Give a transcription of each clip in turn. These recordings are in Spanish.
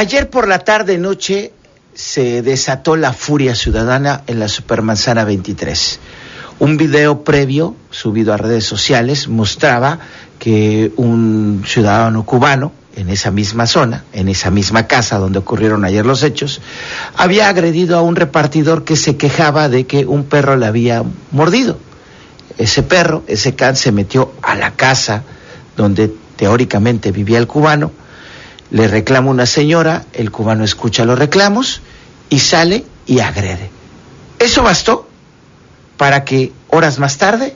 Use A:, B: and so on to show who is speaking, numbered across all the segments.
A: Ayer por la tarde-noche se desató la furia ciudadana en la Supermanzana 23. Un video previo subido a redes sociales mostraba que un ciudadano cubano en esa misma zona, en esa misma casa donde ocurrieron ayer los hechos, había agredido a un repartidor que se quejaba de que un perro le había mordido. Ese perro, ese can, se metió a la casa donde teóricamente vivía el cubano, le reclama una señora, el cubano escucha los reclamos y sale y agrede. Eso bastó para que horas más tarde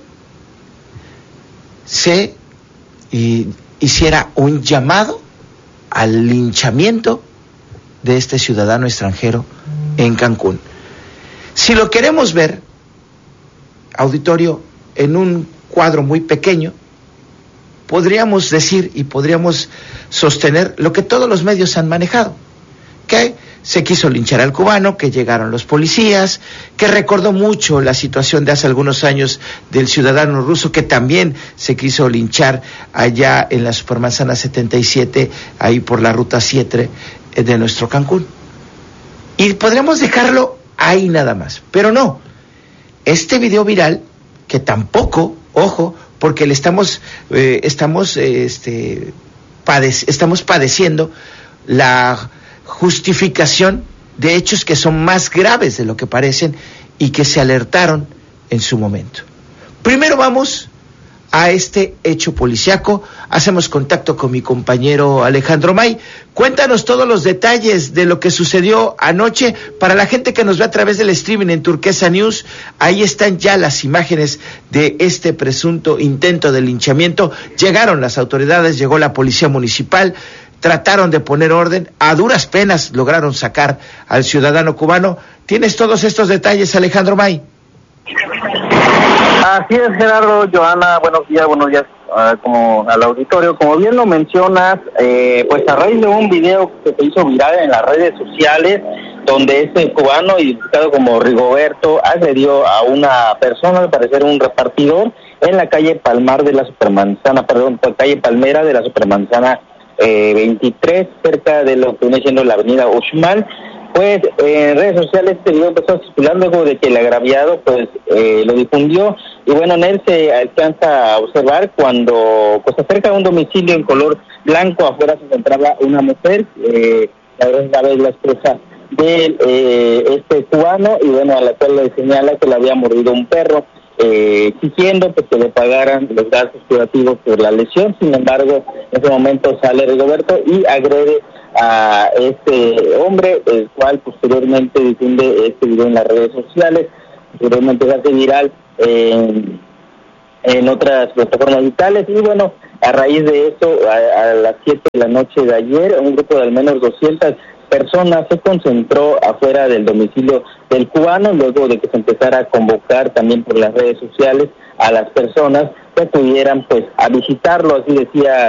A: se hiciera un llamado al linchamiento de este ciudadano extranjero en Cancún. Si lo queremos ver, auditorio, en un cuadro muy pequeño, podríamos decir y podríamos sostener lo que todos los medios han manejado, que se quiso linchar al cubano, que llegaron los policías, que recordó mucho la situación de hace algunos años del ciudadano ruso que también se quiso linchar allá en la Supermanzana 77, ahí por la ruta 7 de nuestro Cancún. Y podríamos dejarlo ahí nada más, pero no. Este video viral, que tampoco, ojo, porque le estamos padeciendo la justificación de hechos que son más graves de lo que parecen y que se alertaron en su momento. Primero vamos a este hecho policiaco. Hacemos contacto con mi compañero Alejandro May. Cuéntanos todos los detalles de lo que sucedió anoche. Para la gente que nos ve a través del streaming en Turquesa News, ahí están ya las imágenes de este presunto intento de linchamiento. Llegaron las autoridades, llegó la policía municipal, trataron de poner orden, a duras penas lograron sacar al ciudadano cubano. ¿Tienes todos estos detalles, Alejandro May?
B: Así es, Gerardo, Joana, buenos días como al auditorio. Como bien lo mencionas, pues a raíz de un video que se hizo viral en las redes sociales, donde este cubano, identificado como Rigoberto, agredió a una persona, al parecer un repartidor, en la calle Palmar de la Supermanzana, calle Palmera de la Supermanzana 23, cerca de lo que viene siendo la avenida Uxmal. Pues en redes sociales este video empezó a circular luego de que el agraviado pues lo difundió, y bueno, en él se alcanza a observar cuando pues acerca de un domicilio en color blanco, afuera se encontraba una mujer, la vez la esposa de este cubano, y bueno, a la cual le señala que le había mordido un perro, exigiendo pues que le pagaran los gastos curativos por la lesión. Sin embargo, en ese momento sale Rigoberto y agrede a este hombre, el cual posteriormente difunde este video en las redes sociales. Posteriormente se hace viral en otras plataformas digitales, y bueno, a raíz de eso, a las 7 de la noche de ayer, un grupo de al menos 200 personas se concentró afuera del domicilio del cubano, luego de que se empezara a convocar también por las redes sociales a las personas que pudieran pues a visitarlo, así decía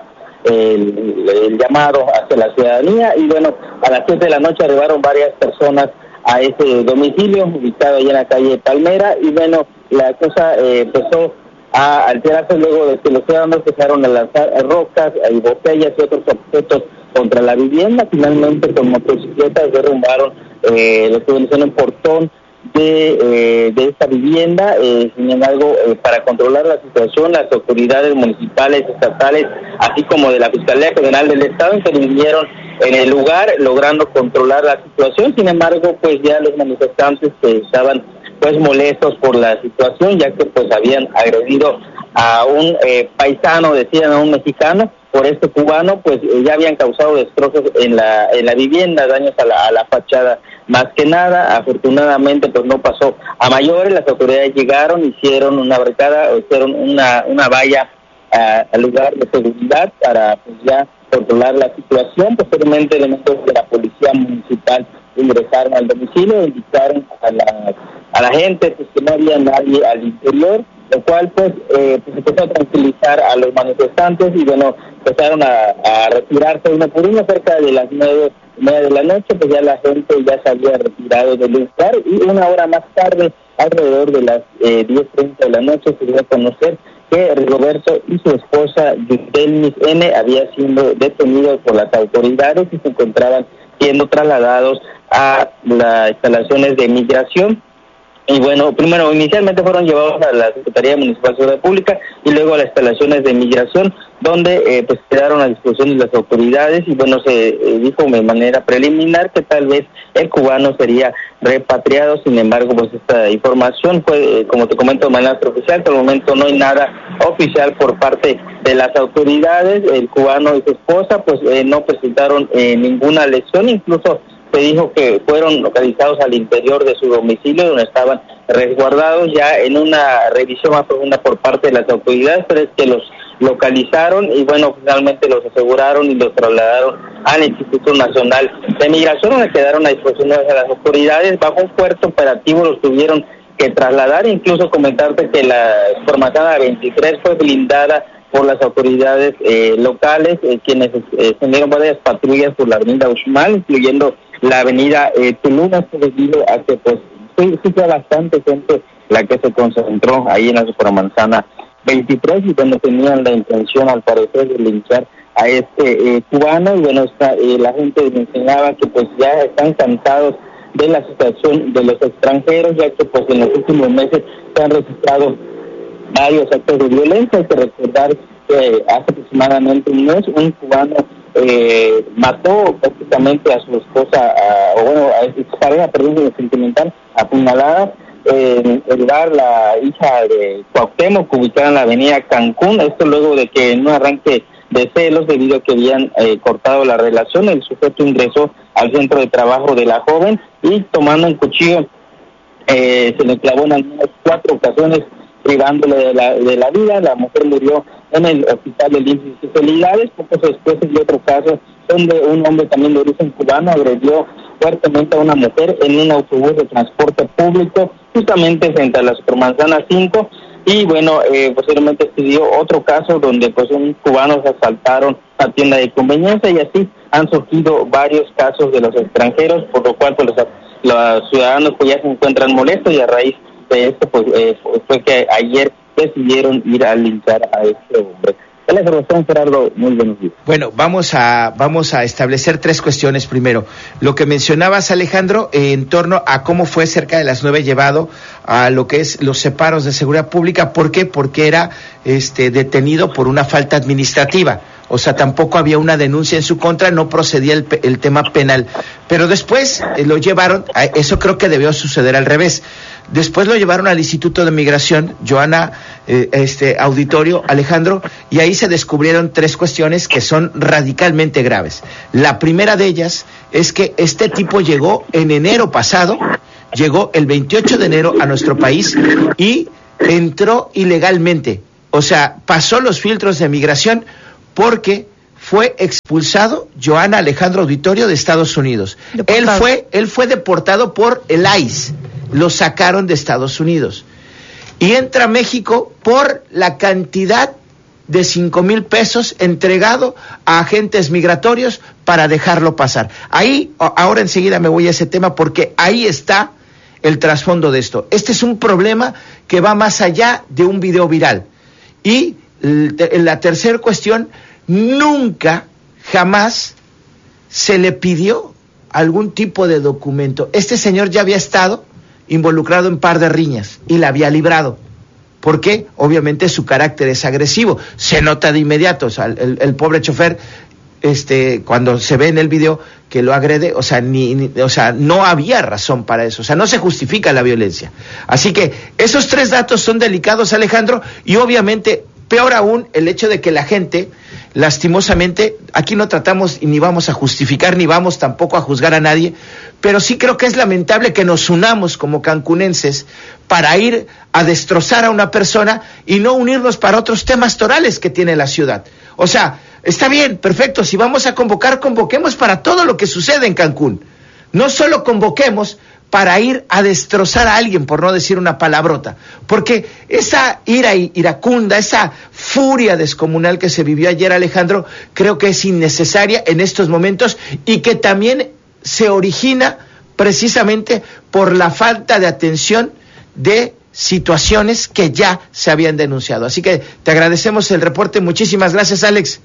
B: el llamado hacia la ciudadanía. Y bueno, a las 7 de la noche arribaron varias personas a ese domicilio ubicado allá en la calle Palmera, y bueno, la cosa empezó a alterarse luego de que los ciudadanos empezaron a lanzar rocas y botellas y otros objetos contra la vivienda. Finalmente, con motocicletas derrumbaron lo que viene siendo un portón de esta vivienda. Sin embargo, para controlar la situación, las autoridades municipales, estatales, así como de la Fiscalía General del Estado, intervinieron en el lugar, logrando controlar la situación. Sin embargo, pues ya los manifestantes estaban pues molestos por la situación, ya que pues habían agredido a un paisano, decían, a un mexicano. Por este cubano, pues ya habían causado destrozos en la vivienda, daños a la fachada más que nada. Afortunadamente pues no pasó a mayores. Las autoridades llegaron, hicieron una barricada, hicieron una valla al lugar de seguridad para pues ya controlar la situación. Posteriormente elementos de la policía municipal ingresaron al domicilio e indicaron a la gente pues que no había nadie al interior, lo cual pues empezó a tranquilizar a los manifestantes, y bueno, empezaron a retirarse uno por uno. Cerca de las 9:30 de la noche, pues ya la gente ya se había retirado del lugar, y una hora más tarde, alrededor de las 10:30 de la noche, se dio a conocer que Rigoberto y su esposa Yudelmis N. había sido detenidos por las autoridades y se encontraban siendo trasladados a las instalaciones de migración. Y bueno, primero, inicialmente fueron llevados a la Secretaría Municipal de Seguridad Pública y luego a las instalaciones de migración, donde pues quedaron a disposición de las autoridades y bueno, se dijo de manera preliminar que tal vez el cubano sería repatriado. Sin embargo, pues esta información fue, como te comento, de manera extraoficial. Hasta el momento no hay nada oficial por parte de las autoridades. El cubano y su esposa pues no presentaron ninguna lesión, incluso se dijo que fueron localizados al interior de su domicilio, donde estaban resguardados ya en una revisión más profunda por parte de las autoridades, pero es que los localizaron y bueno, finalmente los aseguraron y los trasladaron al Instituto Nacional de Migración, donde quedaron a disposición de las autoridades. Bajo un fuerte operativo los tuvieron que trasladar, incluso comentarte que la Formanzana 23 fue blindada por las autoridades locales, quienes extendieron varias patrullas por la avenida Uxmal, incluyendo la avenida Tulum, debido a que pues sí fue bastante gente la que se concentró ahí en la Supermanzana 23 y donde tenían la intención al parecer de linchar a este cubano. Y bueno, la gente mencionaba que pues ya están cansados de la situación de los extranjeros, ya que pues en los últimos meses se han registrado varios actos de violencia. Hay que recordar que hace aproximadamente un mes un cubano mató prácticamente a su esposa, a su pareja, sentimental, apuñalada en el lugar, la hija de Cuauhtémoc, ubicada en la avenida Cancún. Esto luego de que en un arranque de celos, debido a que habían cortado la relación, el sujeto ingresó al centro de trabajo de la joven y tomando un cuchillo se le clavó en al menos 4 ocasiones, privándole de la vida. La mujer murió en el hospital de IMSS y especialidades. Poco después se dio otro caso donde un hombre también de origen cubano agredió fuertemente a una mujer en un autobús de transporte público, justamente frente a la Supermanzana 5. Y bueno, posteriormente se dio otro caso donde pues unos cubanos asaltaron una tienda de conveniencia, y así han surgido varios casos de los extranjeros, por lo cual pues los ciudadanos pues ya se encuentran molestos, y a raíz de esto pues fue que ayer decidieron ir a linchar a este hombre. La información, Gerardo, muy buenos días.
A: Bueno, vamos a establecer 3 cuestiones. Primero, lo que mencionabas, Alejandro, en torno a cómo fue cerca de las 9 llevado a lo que es los separos de seguridad pública. ¿Por qué? Porque era detenido por una falta administrativa. O sea, tampoco había una denuncia en su contra, no procedía el tema penal. Pero después lo llevaron, eso creo que debió suceder al revés. Después lo llevaron al Instituto de Migración, Joana, auditorio, Alejandro, y ahí se descubrieron 3 cuestiones que son radicalmente graves. La primera de ellas es que este tipo llegó en enero pasado, llegó el 28 de enero a nuestro país y entró ilegalmente. O sea, pasó los filtros de migración porque fue expulsado, Joana, Alejandro, auditorio, de Estados Unidos. Él fue deportado por el ICE, lo sacaron de Estados Unidos. Y entra a México por la cantidad de 5,000 pesos entregado a agentes migratorios para dejarlo pasar. Ahí, ahora enseguida me voy a ese tema, porque ahí está el trasfondo de esto. Este es un problema que va más allá de un video viral. Y la tercera cuestión, nunca, jamás se le pidió algún tipo de documento. Este señor ya había estado involucrado en par de riñas y la había librado. ¿Por qué? Obviamente su carácter es agresivo, se nota de inmediato. O sea, el pobre chofer, cuando se ve en el video que lo agrede, o sea, no había razón para eso, o sea, no se justifica la violencia. Así que esos 3 datos son delicados, Alejandro, y obviamente, peor aún, el hecho de que la gente, lastimosamente, aquí no tratamos ni vamos a justificar, ni vamos tampoco a juzgar a nadie, pero sí creo que es lamentable que nos unamos como cancunenses para ir a destrozar a una persona y no unirnos para otros temas torales que tiene la ciudad. O sea, está bien, perfecto, si vamos a convocar, convoquemos para todo lo que sucede en Cancún. No solo convoquemos para ir a destrozar a alguien, por no decir una palabrota, porque esa ira iracunda, esa furia descomunal que se vivió ayer, Alejandro, creo que es innecesaria en estos momentos, y que también se origina precisamente por la falta de atención de situaciones que ya se habían denunciado. Así que te agradecemos el reporte. Muchísimas gracias, Alex.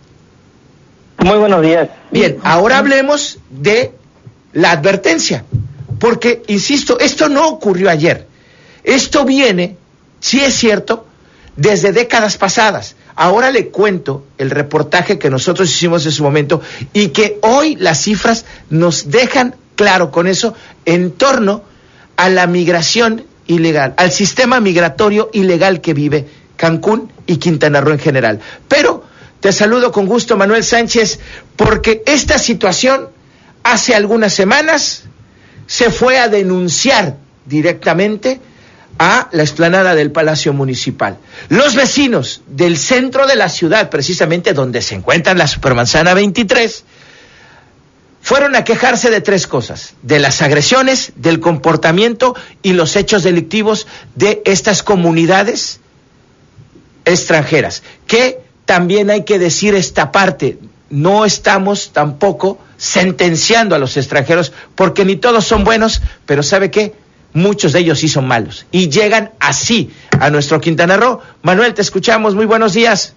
B: Muy buenos días.
A: Bien, ahora hablemos de la advertencia, porque, insisto, esto no ocurrió ayer. Esto viene, sí es cierto, desde décadas pasadas. Ahora le cuento el reportaje que nosotros hicimos en su momento y que hoy las cifras nos dejan claro con eso en torno a la migración ilegal, al sistema migratorio ilegal que vive Cancún y Quintana Roo en general. Pero te saludo con gusto, Manuel Sánchez, porque esta situación hace algunas semanas se fue a denunciar directamente a la explanada del Palacio Municipal. Los vecinos del centro de la ciudad, precisamente donde se encuentra la Supermanzana 23, fueron a quejarse de tres cosas: de las agresiones, del comportamiento y los hechos delictivos de estas comunidades extranjeras, que también hay que decir esta parte, no estamos tampoco sentenciando a los extranjeros, porque ni todos son buenos, pero ¿sabe qué? Muchos de ellos sí son malos, y llegan así a nuestro Quintana Roo. Manuel, te escuchamos, muy buenos días.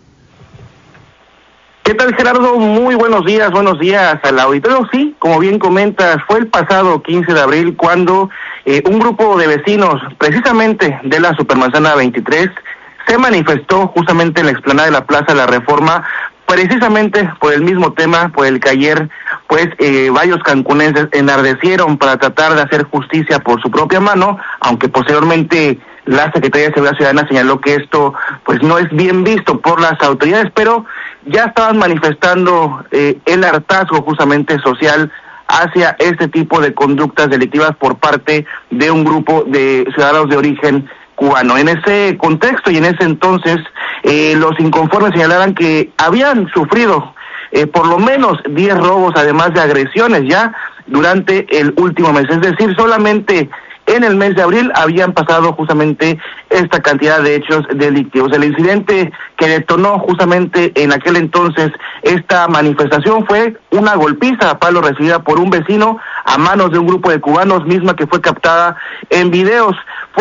C: ¿Qué tal, Gerardo? Muy buenos días al auditorio. Sí, como bien comentas, fue el pasado 15 de abril cuando un grupo de vecinos, precisamente de la Supermanzana 23, se manifestó justamente en la explanada de la Plaza de la Reforma, precisamente por el mismo tema, por el que ayer, varios cancunenses enardecieron para tratar de hacer justicia por su propia mano, aunque posteriormente la Secretaría de Seguridad Ciudadana señaló que esto, no es bien visto por las autoridades, pero ya estaban manifestando el hartazgo justamente social hacia este tipo de conductas delictivas por parte de un grupo de ciudadanos de origen cubano. En ese contexto y en ese entonces, los inconformes señalaban que habían sufrido por lo menos 10 robos, además de agresiones ya durante el último mes. Es decir, solamente en el mes de abril habían pasado justamente esta cantidad de hechos delictivos. El incidente que detonó justamente en aquel entonces esta manifestación fue una golpiza a palo recibida por un vecino a manos de un grupo de cubanos, misma que fue captada en videos.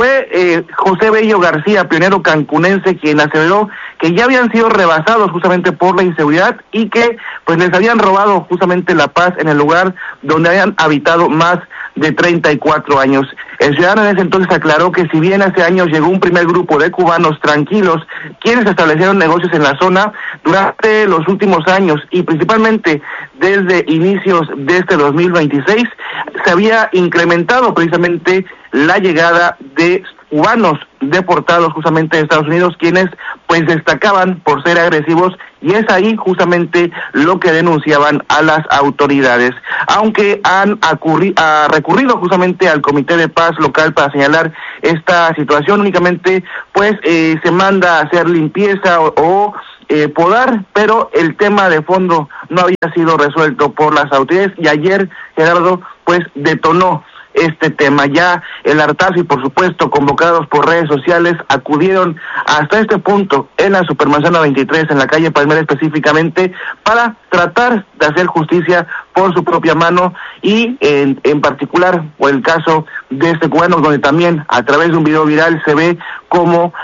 C: Fue José Bello García, pionero cancunense, quien aseveró que ya habían sido rebasados justamente por la inseguridad y que les habían robado justamente la paz en el lugar donde habían habitado más de 34 años. El ciudadano en ese entonces aclaró que si bien hace años llegó un primer grupo de cubanos tranquilos, quienes establecieron negocios en la zona, durante los últimos años y principalmente desde inicios de este 2026, se había incrementado precisamente la llegada de cubanos deportados justamente de Estados Unidos, quienes destacaban por ser agresivos, y es ahí justamente lo que denunciaban a las autoridades. Aunque han recurrido justamente al Comité de Paz local para señalar esta situación, únicamente se manda a hacer limpieza o podar, pero el tema de fondo no había sido resuelto por las autoridades, y ayer, Gerardo, detonó este tema. Ya el hartazgo y, por supuesto, convocados por redes sociales, acudieron hasta este punto en la Supermanzana 23, en la calle Palmera específicamente, para tratar de hacer justicia por su propia mano, y en particular por el caso de este cubano, donde también a través de un video viral se ve cómo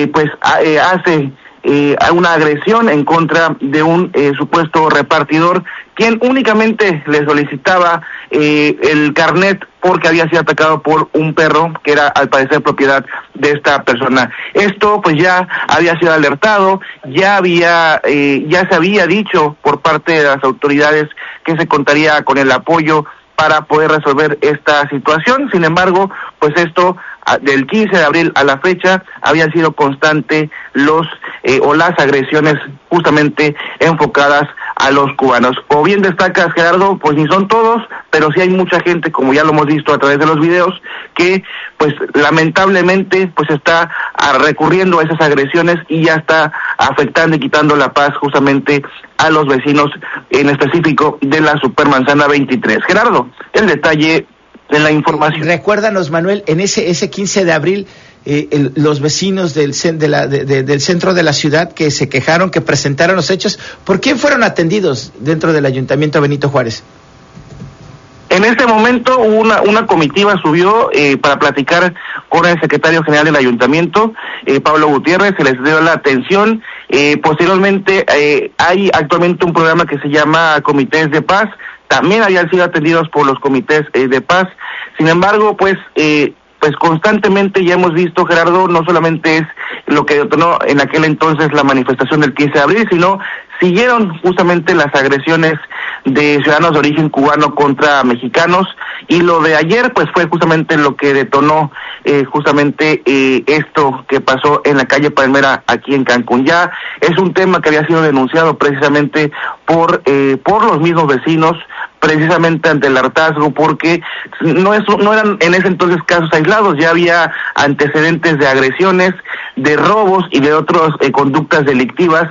C: hace una agresión en contra de un supuesto repartidor, quien únicamente le solicitaba el carnet porque había sido atacado por un perro que era al parecer propiedad de esta persona. Esto ya había sido alertado, ya se había dicho por parte de las autoridades que se contaría con el apoyo para poder resolver esta situación. Sin embargo, esto del 15 de abril a la fecha habían sido constante las agresiones justamente enfocadas a los cubanos. Como bien destacas, Gerardo, ni son todos, pero sí hay mucha gente, como ya lo hemos visto a través de los videos, que lamentablemente está recurriendo a esas agresiones y ya está afectando y quitando la paz justamente a los vecinos, en específico de la Supermanzana 23. Gerardo, el detalle de la información.
A: Recuérdanos, Manuel, en ese 15 de abril, los vecinos del centro de la ciudad que se quejaron, que presentaron los hechos, ¿por quién fueron atendidos dentro del Ayuntamiento Benito Juárez?
C: En este momento una comitiva subió para platicar con el secretario general del ayuntamiento, Pablo Gutiérrez, se les dio la atención. Posteriormente hay actualmente un programa que se llama Comités de Paz, también habían sido atendidos por los comités de paz. Sin embargo, pues constantemente ya hemos visto, Gerardo, no solamente es lo que detonó en aquel entonces la manifestación del 15 de abril, sino siguieron justamente las agresiones de ciudadanos de origen cubano contra mexicanos, y lo de ayer pues fue justamente lo que detonó esto que pasó en la calle Palmera aquí en Cancún. Ya es un tema que había sido denunciado precisamente por los mismos vecinos, precisamente ante el hartazgo, porque no eran en ese entonces casos aislados, ya había antecedentes de agresiones, de robos y de otras conductas delictivas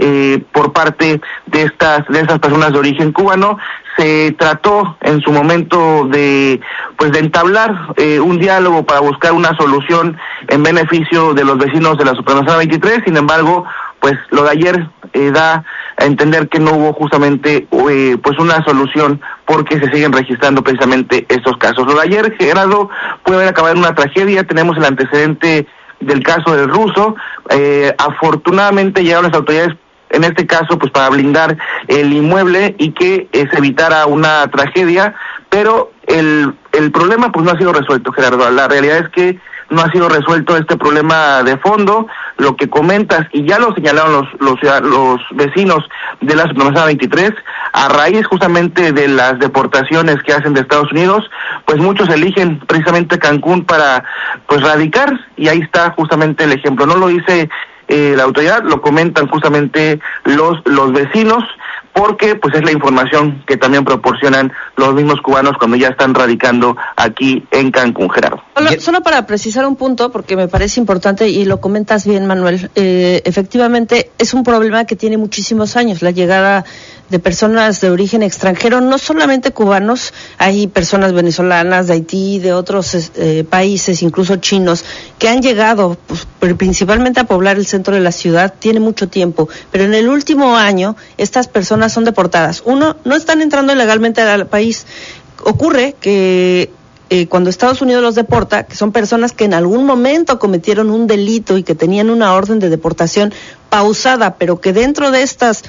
C: por parte de esas personas de origen cubano. Se trató en su momento de entablar un diálogo para buscar una solución en beneficio de los vecinos de la Supremacía 23. Sin embargo, pues lo de ayer da a entender que no hubo justamente una solución, porque se siguen registrando precisamente estos casos. Lo de ayer, Gerardo, puede haber acabado en una tragedia. Tenemos el antecedente del caso del ruso. Afortunadamente llegaron las autoridades, en este caso, pues para blindar el inmueble y que se evitara una tragedia, pero el problema pues no ha sido resuelto, Gerardo. La realidad es que no ha sido resuelto este problema de fondo. Lo que comentas, y ya lo señalaron los vecinos de la Supremacía 23, a raíz justamente de las deportaciones que hacen de Estados Unidos, pues muchos eligen precisamente Cancún para radicar, y ahí está justamente el ejemplo. No lo dice la autoridad, lo comentan justamente los vecinos, porque pues es la información que también proporcionan los mismos cubanos cuando ya están radicando aquí en Cancún, Gerardo.
D: Solo para precisar un punto, porque me parece importante y lo comentas bien, Manuel, efectivamente es un problema que tiene muchísimos años, la llegada de personas de origen extranjero, no solamente cubanos, hay personas venezolanas, de Haití, de otros países, incluso chinos, que han llegado principalmente a poblar el centro de la ciudad, tiene mucho tiempo, pero en el último año estas personas son deportadas. Uno, no están entrando ilegalmente al país. Ocurre que cuando Estados Unidos los deporta, que son personas que en algún momento cometieron un delito y que tenían una orden de deportación pausada, pero que dentro de estas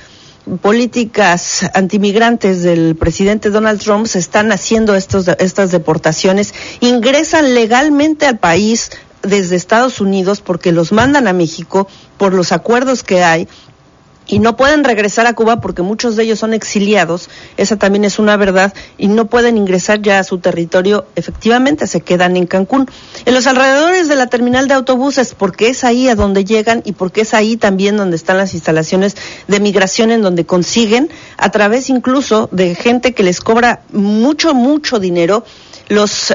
D: políticas antimigrantes del presidente Donald Trump se están haciendo estas deportaciones, ingresan legalmente al país desde Estados Unidos porque los mandan a México por los acuerdos que hay, y no pueden regresar a Cuba porque muchos de ellos son exiliados, esa también es una verdad, y no pueden ingresar ya a su territorio, efectivamente se quedan en Cancún, en los alrededores de la terminal de autobuses, porque es ahí a donde llegan y porque es ahí también donde están las instalaciones de migración, en donde consiguen, a través incluso de gente que les cobra mucho dinero, los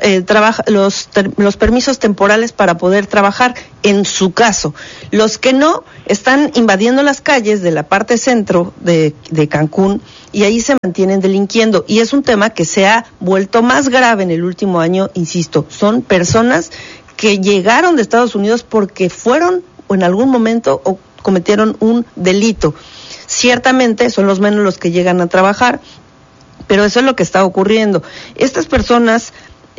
D: permisos temporales para poder trabajar, en su caso. Los que no, están invadiendo las calles de la parte centro de Cancún, y ahí se mantienen delinquiendo, y es un tema que se ha vuelto más grave en el último año, insisto, son personas que llegaron de Estados Unidos porque fueron o en algún momento o cometieron un delito. Ciertamente son los menos los que llegan a trabajar, pero eso es lo que está ocurriendo. Estas personas,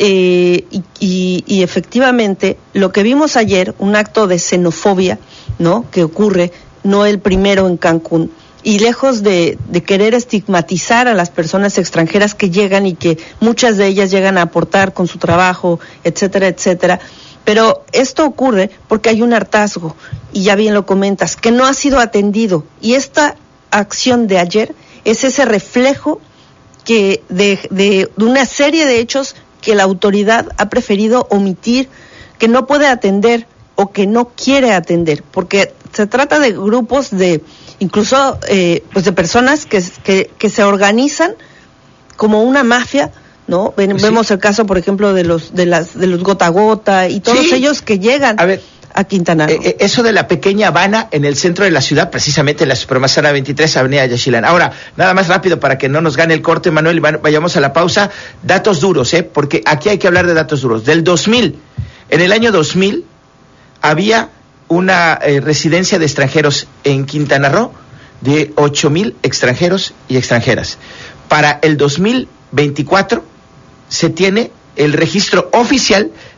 D: y efectivamente, lo que vimos ayer, un acto de xenofobia, ¿no?, que ocurre, no el primero en Cancún, y lejos de querer estigmatizar a las personas extranjeras que llegan y que muchas de ellas llegan a aportar con su trabajo, etcétera, etcétera, pero esto ocurre porque hay un hartazgo, y ya bien lo comentas, que no ha sido atendido, y esta acción de ayer es ese reflejo que de una serie de hechos que la autoridad ha preferido omitir, que no puede atender o que no quiere atender, porque se trata de grupos de, incluso de personas que se organizan como una mafia, ¿no? Vemos el caso, por ejemplo, de los Gota Gota y todos ellos que llegan a Quintana Roo.
A: Eso de la pequeña Habana en el centro de la ciudad, precisamente en la Supremacía 23, Avenida Yaxchilán. Ahora, nada más rápido para que no nos gane el corte, Manuel, y vayamos a la pausa. Datos duros, porque aquí hay que hablar de datos duros. Del 2000, en el año 2000, había una residencia de extranjeros en Quintana Roo de 8,000 extranjeros y extranjeras. Para el 2024 se tiene el registro oficial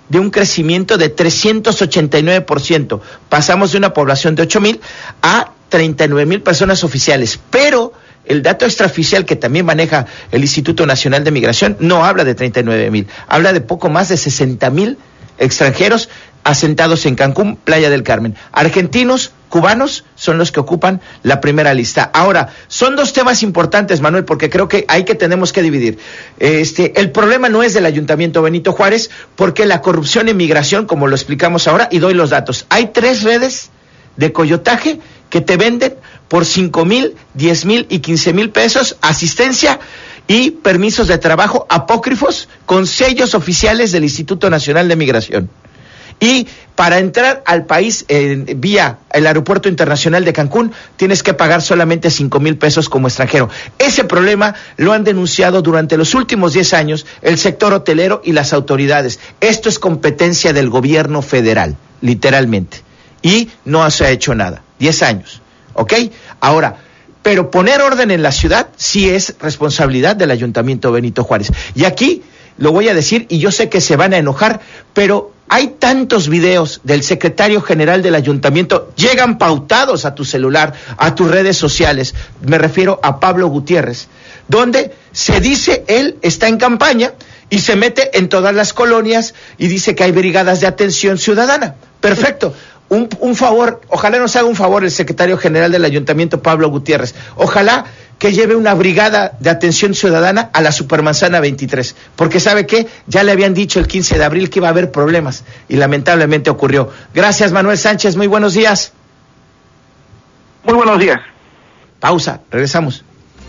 A: de un crecimiento de 389%. Pasamos de una población de 8,000 a 39,000 personas oficiales, pero el dato extraoficial que también maneja el Instituto Nacional de Migración no habla de 39,000, habla de poco más de 60,000 extranjeros asentados en Cancún, Playa del Carmen. Argentinos, cubanos son los que ocupan la primera lista. Ahora, son dos temas importantes, Manuel, porque creo que tenemos que dividir. El problema no es del Ayuntamiento Benito Juárez, porque la corrupción en migración, como lo explicamos ahora, y doy los datos. Hay 3 redes de coyotaje que te venden por 5,000, 10,000 y 15,000 pesos asistencia y permisos de trabajo apócrifos con sellos oficiales del Instituto Nacional de Migración. Y para entrar al país vía el Aeropuerto Internacional de Cancún, tienes que pagar solamente 5,000 pesos como extranjero. Ese problema lo han denunciado durante los últimos 10 años el sector hotelero y las autoridades. Esto es competencia del gobierno federal, literalmente. Y no se ha hecho nada. 10 años, ¿ok? Ahora, pero poner orden en la ciudad sí es responsabilidad del Ayuntamiento Benito Juárez. Y aquí lo voy a decir, y yo sé que se van a enojar, pero hay tantos videos del secretario general del ayuntamiento, llegan pautados a tu celular, a tus redes sociales, me refiero a Pablo Gutiérrez, donde se dice él está en campaña y se mete en todas las colonias y dice que hay brigadas de atención ciudadana. Perfecto. Un favor, ojalá nos haga un favor el secretario general del ayuntamiento, Pablo Gutiérrez. Ojalá que lleve una brigada de atención ciudadana a la Supermanzana 23, porque ¿sabe qué? Ya le habían dicho el 15 de abril que iba a haber problemas y lamentablemente ocurrió. Gracias, Manuel Sánchez, muy buenos días.
C: Muy buenos días.
A: Pausa, regresamos.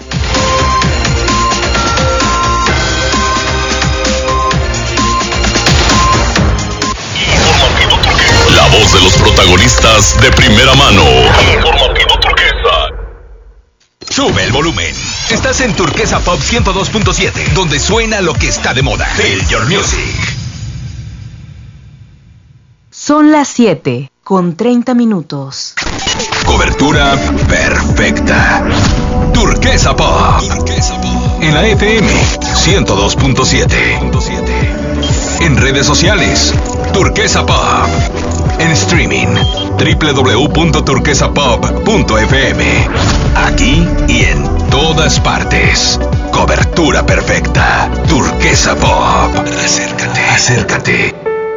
E: La voz de los protagonistas de primera mano. Informativo Turquesa. Sube el volumen. Estás en Turquesa Pop 102.7, donde suena lo que está de moda. Feel your music.
F: Son las 7:30.
E: Cobertura perfecta. Turquesa Pop. En la FM 102.7. En redes sociales, Turquesa Pop. En streaming, www.turquesapop.fm. Aquí y en todas partes. Cobertura perfecta. Turquesa Pop. Acércate.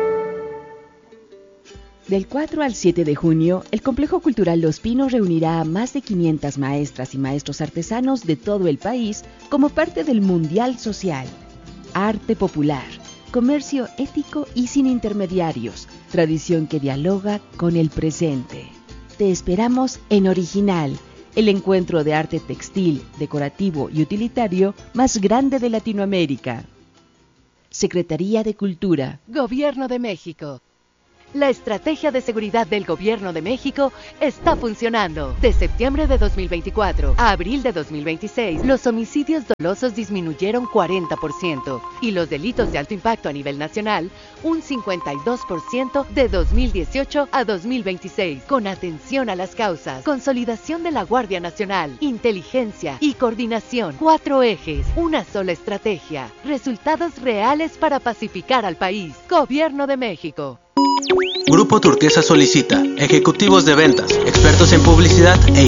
F: Del 4 al 7 de junio, el Complejo Cultural Los Pinos reunirá a más de 500 maestras y maestros artesanos de todo el país como parte del Mundial Social. Arte popular, comercio ético y sin intermediarios, tradición que dialoga con el presente. Te esperamos en Original, el encuentro de arte textil, decorativo y utilitario más grande de Latinoamérica. Secretaría de Cultura, Gobierno de México.
G: La estrategia de seguridad del Gobierno de México está funcionando. De septiembre de 2024 a abril de 2026, los homicidios dolosos disminuyeron 40% y los delitos de alto impacto a nivel nacional un 52% de 2018 a 2026. Con atención a las causas, consolidación de la Guardia Nacional, inteligencia y coordinación. 4 ejes, una sola estrategia. Resultados reales para pacificar al país. Gobierno de México.
H: Grupo Turquesa solicita ejecutivos de ventas, expertos en publicidad e